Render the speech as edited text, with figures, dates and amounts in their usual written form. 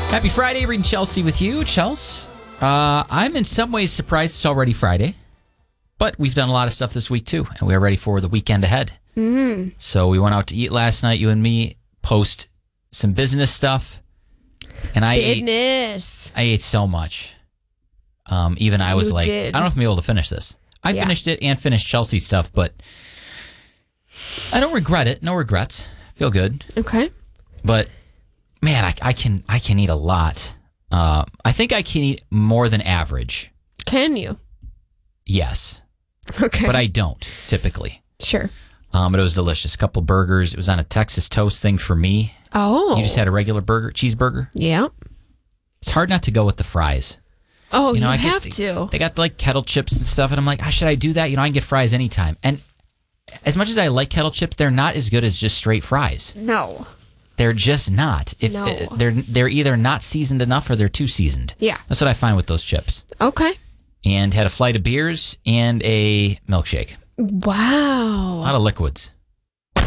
Happy Friday, reading Chelsea with you, Chels. I'm in some ways surprised it's already Friday, but we've done a lot of stuff this week too, and we're ready for the weekend ahead. So we went out to eat last night, you and me, post some business stuff, and I ate so much. Even I was like, I don't know if I'm able to finish this. I finished it and finished Chelsea's stuff, but I don't regret it. No regrets. Feel good. Okay. But man, I can eat a lot. I think I can eat more than average. Can you? Yes. Okay. But I don't typically. Sure. But it was delicious. A couple burgers. It was on a Texas toast thing for me. Oh. You just had a regular cheeseburger. Yeah. It's hard not to go with the fries. Oh, you have to. They got like kettle chips and stuff, and I'm like, should I do that? I can get fries anytime. And as much as I like kettle chips, they're not as good as just straight fries. No. They're just not. They're either not seasoned enough or they're too seasoned. Yeah. That's what I find with those chips. Okay. And had a flight of beers and a milkshake. Wow. A lot of liquids.